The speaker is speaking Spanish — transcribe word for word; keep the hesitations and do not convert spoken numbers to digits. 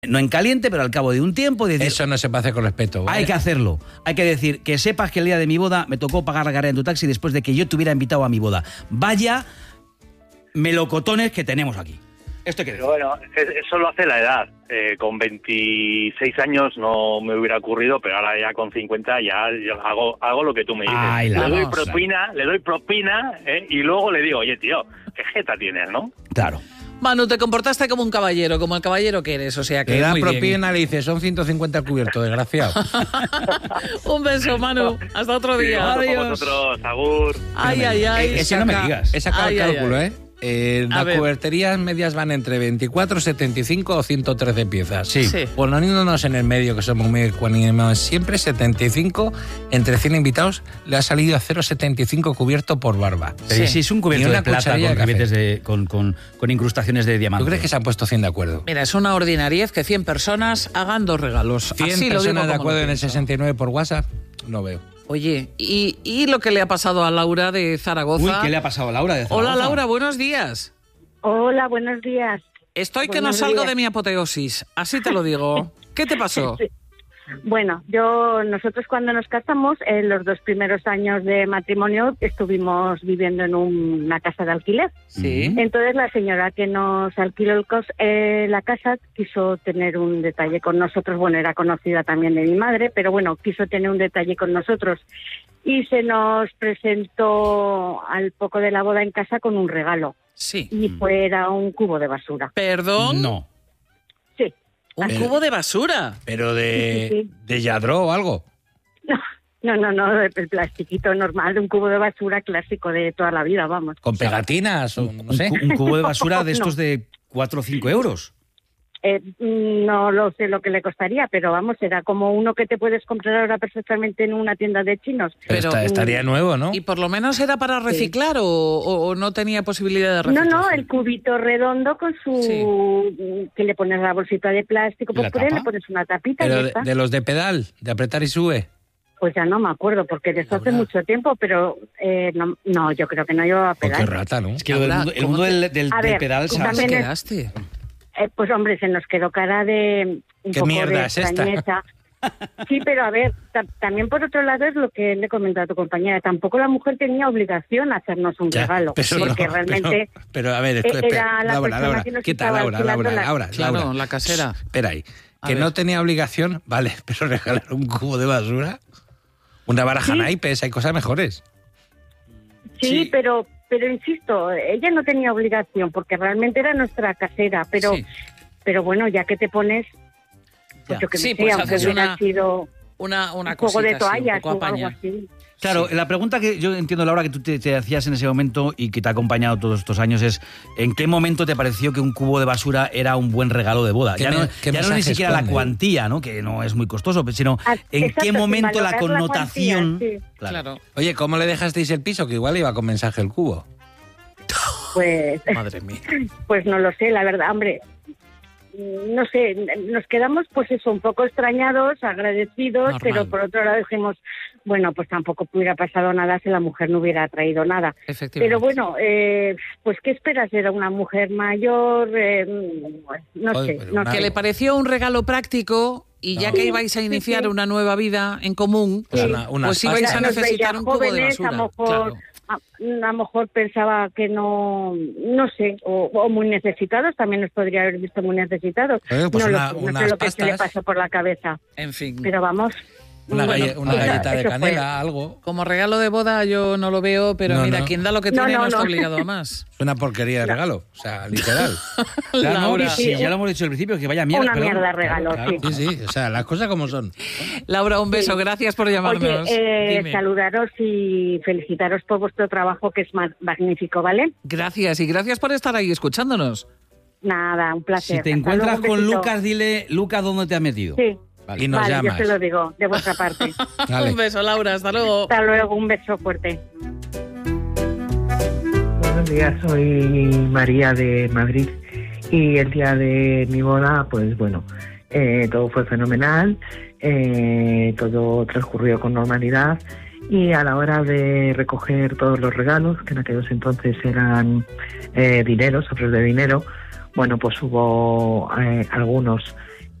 No en caliente, pero al cabo de un tiempo... Decir, eso no se puede hacer con respeto, ¿vale? Hay que hacerlo. Hay que decir que sepas que el día de mi boda me tocó pagar la carrera en tu taxi después de que yo te hubiera invitado a mi boda. Vaya melocotones que tenemos aquí. Esto hay que decir. Pero bueno, eso lo hace la edad. Eh, con veintiséis años no me hubiera ocurrido, pero ahora ya con cincuenta ya yo hago hago lo que tú me dices. Ay, le doy vamos, propina, claro. le doy propina eh, y luego le digo, oye, tío, qué jeta tienes, ¿no? Claro. Manu, te comportaste como un caballero, como el caballero que eres, o sea que le da muy propina, bien. Le dice, son ciento cincuenta el cubierto, desgraciado. Un beso, Manu. Hasta otro día. Sí, Adiós. Vosotros, agur. Ay, ay, ay. Ese no me digas. He sacado Ay, el ay, cálculo, ay. ¿eh? Eh, las ver. cuberterías medias van entre veinticuatro, setenta y cinco o ciento trece piezas. Sí. Sí. Poniéndonos en el medio, que somos muy ecuánimes siempre, setenta y cinco, entre cien invitados, le ha salido a cero coma setenta y cinco cubierto por barba. Pero Sí. sí, es un cubierto Y una de plata cucharilla con, de café. ribetes de, con, con, con incrustaciones de diamante. ¿Tú crees que se han puesto cien de acuerdo? Mira, es una ordinariez que cien personas hagan dos regalos. ¿cien Así lo digo personas de como acuerdo lo en el pienso. sesenta y nueve por WhatsApp? No veo. Oye, ¿y, ¿y lo que le ha pasado a Laura de Zaragoza? Uy, ¿qué le ha pasado a Laura de Zaragoza? Hola, Laura, buenos días. Hola, buenos días. Estoy que no Buenos salgo días. de mi apoteosis, así te lo digo. ¿Qué te pasó? Sí. Bueno, yo nosotros cuando nos casamos, en los dos primeros años de matrimonio, estuvimos viviendo en un- una casa de alquiler. Sí. Entonces la señora que nos alquiló el cos- eh, la casa quiso tener un detalle con nosotros. Bueno, era conocida también de mi madre, pero bueno, quiso tener un detalle con nosotros. Y se nos presentó al poco de la boda en casa con un regalo. Sí. Y fuera un cubo de basura. ¿Perdón? No. Sí. Un Pero- cubo de basura. Pero de, Sí, sí, sí. de Yadro o algo. No, no, no, el plastiquito normal, un cubo de basura clásico de toda la vida, vamos. Con pegatinas o no Un, sé. cu- un cubo de basura de No. estos de cuatro o cinco euros. Eh, no lo sé lo que le costaría, pero vamos, era como uno que te puedes comprar ahora perfectamente en una tienda de chinos. Pero Pero- está- estaría nuevo, ¿no? ¿Y por lo menos era para reciclar o, o- o no tenía posibilidad de No, reciclar? no, el cubito redondo con su... que le pones la bolsita de plástico, ¿Y pues la por ahí tapa? le pones una tapita y Pero ya de, está. de los de pedal, de apretar y sube. Pues ya no me acuerdo, porque de eso hace Laura. mucho tiempo, pero eh, no, no, yo creo que no llevaba Porque pedal. rata, ¿no? Es que lo del Laura, mundo, el ¿cómo mundo te- del, del, A del ver, pedal... ¿Cómo ¿sabes? te también es- quedaste? Eh, pues hombre, se nos quedó cara de un ¿Qué poco mierda de es esta? extrañeza. Sí, pero a ver, ta- también por otro lado es lo que le comentado a tu compañera, tampoco la mujer tenía obligación a hacernos un Ya, regalo, pero porque no, realmente Pero, pero, a ver, eh, espera, espera, era la Laura, persona Laura, que nos quita, estaba Laura, alquilando Laura, la- Laura, Claro, Laura. la casera. Shh, espera ahí. A Que ver. no tenía obligación, vale, pero regalar un cubo de basura, una baraja Sí. naipes, hay cosas mejores. sí, Sí. pero pero insisto, ella no tenía obligación porque realmente era nuestra casera, pero Sí. pero bueno, ya que te pones, pues Ya. yo que Sí, sé, pues aunque haces hubiera una- sido Una, una un juego de cosita así, un toallas poco o algo apaña. así. Claro, Sí. la pregunta que yo entiendo, Laura, que tú te, te hacías en ese momento y que te ha acompañado todos estos años es ¿en qué momento te pareció que un cubo de basura era un buen regalo de boda? ¿Qué Ya, me- no, qué ya no ni mensaje siquiera la esconde? cuantía, ¿no? Que no es muy costoso, sino Ah, en exacto, qué sin momento la valorar connotación... cuantía, sí. Claro. Oye, ¿cómo le dejasteis el piso? Que igual iba con mensaje el cubo. Pues Madre mía. Pues no lo sé, la verdad, hombre, no sé, nos quedamos pues eso, un poco extrañados, agradecidos, Normal. pero por otro lado dijimos, bueno, pues tampoco hubiera pasado nada si la mujer no hubiera traído nada. Efectivamente. Pero bueno, eh, pues ¿qué esperas? Era una mujer mayor, eh, no Joder, sé, pero no una- sé. Que le pareció un regalo práctico y ya No. que ibais a iniciar sí. una nueva vida en común, Pues pues, una- unas pues ibais a pastas. Nos veía necesitar un cubo de jóvenes, basura. a lo mejor, Claro. a, a lo mejor pensaba que no, no sé, o, o muy necesitados, también nos podría haber visto muy necesitados. Oye, pues no una- lo sé, no unas sé lo que se le pastas. pasó por la cabeza, En fin. pero vamos. Una, bueno, galle- una eso- galleta de eso fue. canela, algo. Como regalo de boda yo no lo veo, pero No, mira, no. quien da lo que No, tiene no, no, está no. obligado a más. Es una porquería de regalo. O sea, literal. Claro, no, Laura. sí, ya lo hemos dicho al principio, que vaya mierda. Una perdón. mierda de regalo, Claro, sí. claro. Sí, sí. O sea, las cosas como son. Laura, un beso. Sí. Gracias por llamarnos. Oye, eh, Dime. saludaros y felicitaros por vuestro trabajo, que es ma- magnífico, ¿vale? Gracias y gracias por estar ahí escuchándonos. Nada, un placer. Si te Hasta encuentras luego, un con besito. Lucas, dile, Lucas, ¿dónde te has metido? Sí, Y nos vale, llamas. yo se lo digo, de vuestra parte. Vale. Un beso, Laura. Hasta luego. Hasta luego, un beso fuerte. Buenos días, soy María de Madrid y el día de mi boda, pues bueno, eh, todo fue fenomenal, eh, todo transcurrió con normalidad y a la hora de recoger todos los regalos, que en aquellos entonces eran eh, dinero, sobres de dinero, bueno, pues hubo eh, algunos